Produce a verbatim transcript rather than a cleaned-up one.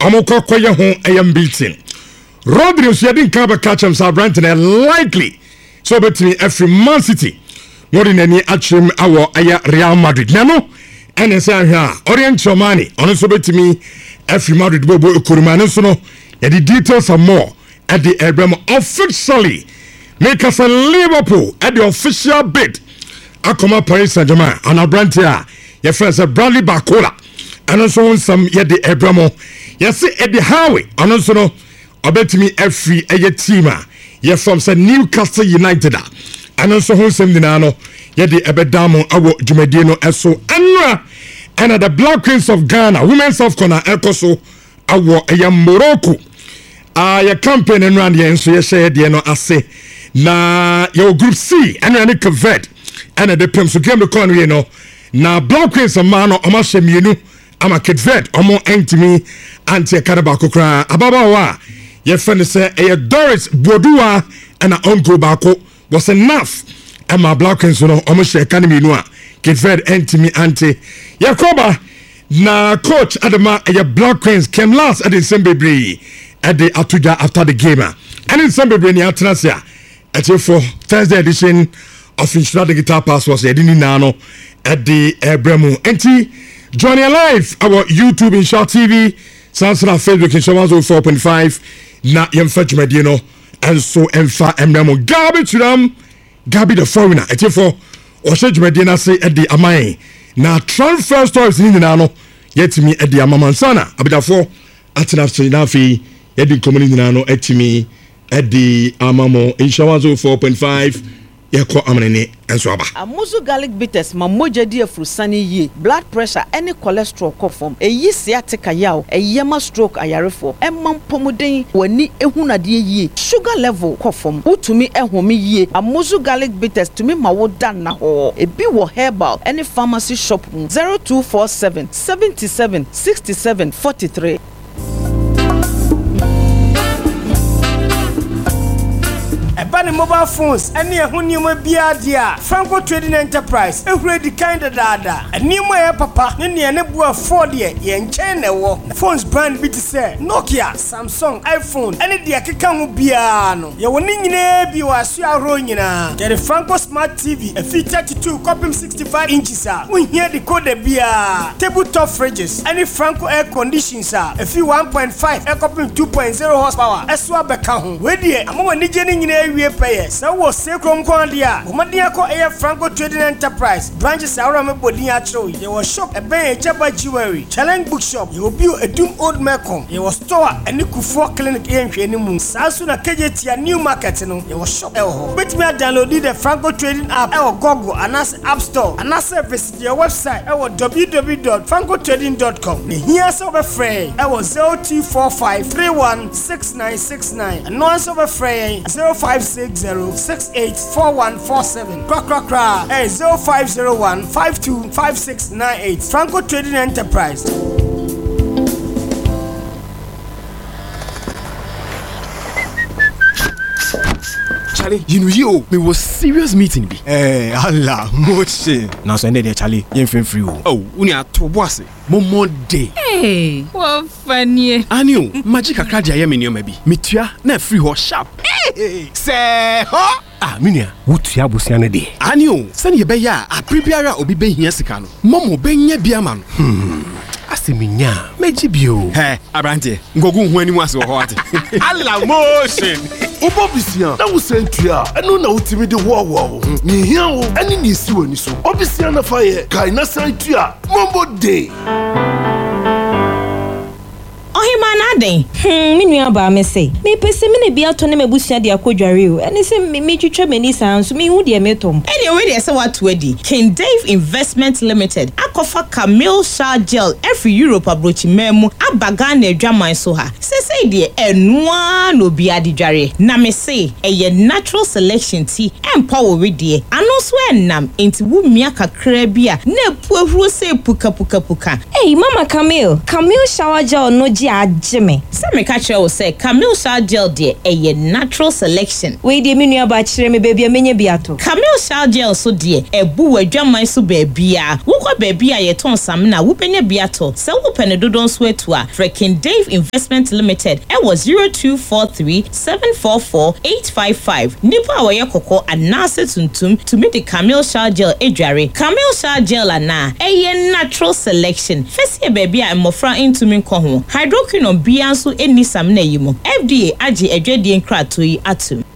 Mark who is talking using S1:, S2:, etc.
S1: Omoko koye ho ayam beating. Rodri so yedin ka ba catch him so Brandon likely so between every Man City. More than any atrim awo aya Real Madrid. Nano ene say ahwa Orient Chomani ono so between every Madrid bobo ekuruma so no the details are more at the Abraham officially make us a Liverpool at the official bid. Akoma Paris Saint-Germain and Abrantia. Your friends are Bradley Bacola. And also some yet the Abraham. Yes, Eddie Howe. And also no obet me every a teamer. You're from Newcastle United. And also some dinano. Yet the Ebedamo Awo Jumedino Eso Anra. And the Black Queens of Ghana. Women's of Kona Ekoso Awo Ayam Morocco. Ah, your campaign and run the so you share the no ase na your group C and any convert and the pem so game the corner you know na Black Queens of man o ma shemienu ama convert omo entimi anti Carabao kra ababa wa your friend say e Doris Bodua and a uncle bako was enough and my Black Queens no omo share kanimi no a convert entimi anti Yakoba na coach Adama e Black Queens came last at the Sembebre at the Atuja after the game. And in some Brany Atanasia, at your for Thursday edition of Insurance the Guitar Pass was Edini Nano at the Bremu. N T joining live our YouTube in Short T V, Samsung Facebook in Short one oh four point five, na Yemfetch Medino, and so Emfa Emremo. Gabi to them, Gabi the foreigner. At your for Oshej Medina say at the Amai. Na transfer stories in the Nano, yet me at the Amamansana. Abidafo, Atanaf Nafi. Yedi community nano etimi edi amamo insha one oh four point five yeko amene enso aba
S2: amuzu garlic bitters mamoja di afrusani yi blood pressure any cholesterol kofom eyi sciatica yaw eyema stroke ayarefo emam pomuden wani ehunade yi sugar level kofom utumi ehome yi amuzu garlic bitters tumi mawoda na ho ebi wo herbal any pharmacy shop zero two four seven seven seven six seven four three.
S3: Ebani mobile phones any a hunima biadia Franco Trading Enterprise ehwe di kind dada animo e papa ne ne ne bua four de ye nchen na wo phones brand bi ti say Nokia Samsung iPhone any de akeka ho bia no ye woni nyina bi wa so aro nyina get Franco Smart T V a feature thirty-two copy sixty-five inches ah we hear the code bia tabletop fridges any Franco air conditions ah a few one point five air copy two point oh horsepower eswa beka ho we de amon ni je ni nyina we pay so wo se krom kon dia omadia ko air Franco Trading Enterprise branches awra me bodin a chiro ye wo shop e ben ejaba jewelry challenge bookshop ye obi edum old Mecom ye wo store ani Kufo clinic e nhwe ni mu sasu na kejetia new market no ye wo shop e ho bet me download the Franco Trading app e wo Google anas App Store anas visit your website e wo w w w dot franco trading dot com ne here so be free e wo zero two four five three one six nine six nine and no so be free zero five six zero six eight four one four seven. Crack crack crack. Hey zero five zero one five two five six nine eight. Franco Trading Enterprise.
S4: Charlie, you know you me was serious meeting be.
S5: Eh, Allah, moche.
S4: Now so there Charlie, you free free. Oh, uni ato boss. Momo day.
S6: Hey, what funny.
S4: Anio, magic akra dia ye me nyo maybe. Mitua na free ho sharp.
S5: Hey, say, ho.
S4: Ah, minia, wutua busia ne de. Anio, send ye be ya, a prepare obi be hia sika no. Momo be nya bia ma no. Hmm. Aseminya, meji bio.
S5: Hey, Abrante, ngogu hu ani wase wo ho ate. Allah motion.
S7: Obo bisia, na wo sentua, eno na utimi de wo wo. Ni hia wo, ani ni si wani so. Obisia na fa ye, kai na sentua, mombo day.
S8: Ohimana hmm me nua ba me say me pese me ne bia to ne mabusua de akodware o ene se me me twitwa mani san so me hu de me tom
S6: ene we de se watu adi King Dave Investment Limited akofa Camille Shah Gel every Europe abrochi memu abaga na adwaman so ha se se sei de enwa no bi adidware na me say eye natural selection ti empower de ano so enam enti wumia kakra bi a na epu ehuru sei puka puka puka.
S8: Hey mama Camille, Camille shower gel no ji ageme.
S6: Se me ka kire wo say Camille shower gel de eye natural selection.
S8: We de me nua ba kire me baby amenye biato.
S6: Camille shower gel so de ebu wadwaman so baby a. Wo kwa baby a ye ton sam na wo penya biato. Se wo pene dodon so etu a Freaking Dave Investment Limited e was zero two four three seven four four eight five five. Nipa wa ye koko anase tuntum to meet the Camille shower gel edware. Camille shower gel ana eye natural selection. First year baby a mofra into me ko ho. Hydroquinone bia so eni sam na yimo. F D A agi edwade nkrato yi atum.